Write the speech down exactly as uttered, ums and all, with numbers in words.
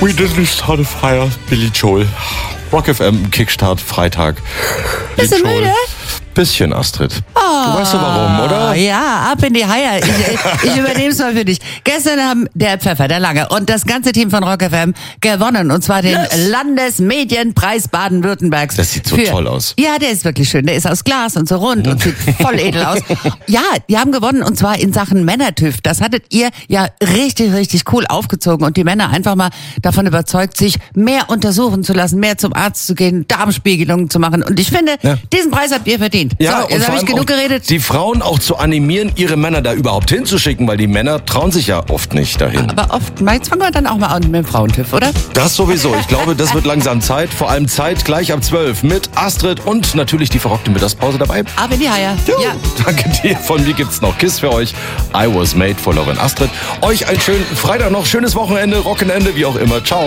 We didn't start a fire, Billy Joel. Rock F M, Kickstart, Freitag. Bist du Billy Joel. müde? Bisschen, Astrid. Oh, du weißt doch warum, oder? Ja, ab in die Haie. Ich, ich übernehme es mal für dich. Gestern haben der Pfeffer, der Lange und das ganze Team von Rock F M gewonnen. Und zwar den Yes. Landesmedienpreis Baden-Württembergs. Das sieht so für, toll aus. Ja, der ist wirklich schön. Der ist aus Glas und so rund und sieht voll edel aus. Ja, die haben gewonnen und zwar in Sachen Männer-TÜV. Das hattet ihr ja richtig, richtig cool aufgezogen und die Männer einfach mal davon überzeugt, sich mehr untersuchen zu lassen, mehr zum Arzt zu gehen, Darmspiegelungen zu machen. Und ich finde, Ja. diesen Preis habt ihr verdient. Ja, so, und jetzt vor habe ich allem genug auch geredet. die Frauen auch zu animieren, ihre Männer da überhaupt hinzuschicken, weil die Männer trauen sich ja oft nicht dahin. Aber oft, jetzt fangen wir dann auch mal an mit dem Frauentüv, oder? Das sowieso. Ich glaube, das wird langsam Zeit. Vor allem Zeit gleich ab zwölf mit Astrid und natürlich die verrockte Mittagspause dabei. Ab in die Haie. Jo, Ja. Danke dir. Von mir gibt's noch Kiss für euch. I was made for Lauren Astrid. Euch einen schönen Freitag noch, schönes Wochenende, Rockenende, wie auch immer. Ciao.